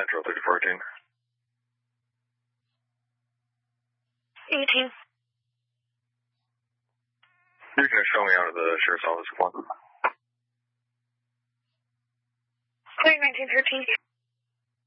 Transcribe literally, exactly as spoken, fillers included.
Metro thirty fourteen. eighteen. You can show me out of the sheriff's office. Come on. Clear nineteen thirteen.